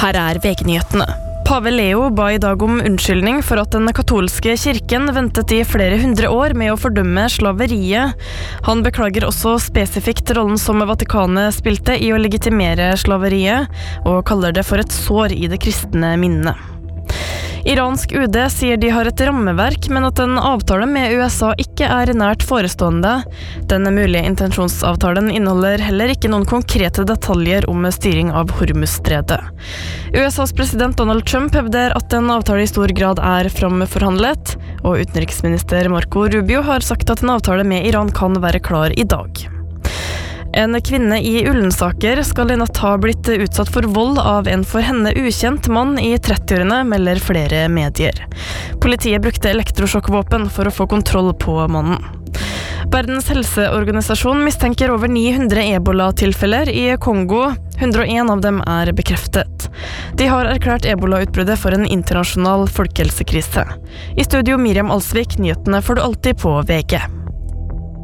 Her VG-nyhetene. Pave Leo ba I dag om unnskyldning for at den katolske kirken ventet I flere 100 år med å fordømme slaveriet. Han beklager også spesifikt rollen som Vatikanet spilte I å legitimere slaveriet, og kaller det for et sår I det kristne minnet. Iransk UD sier de har et rammeverk, men at en avtale med USA ikke nært forestående. Den mulige intensjonsavtalen inneholder heller ikke noen konkrete detaljer om styring av Hormuzstredet. USAs president Donald Trump hevder at en avtale I stor grad framforhandlet, og utenriksminister Marco Rubio har sagt at en avtale med Iran kan være klar I dag. En kvinne I Ullensaker skal I natt ha blitt utsatt for vold av en for henne ukjent mann I 30-årene, melder flere medier. Politiet brukte elektrosjokkvåpen for å få kontroll på mannen. Verdens helseorganisasjon mistenker over 900 ebola-tilfeller I Kongo. 101 av dem bekreftet. De har erklært ebola-utbruddet for en internasjonal folkehelsekrise. I studio Miriam Alsvik, nyhetene får du alltid på VG.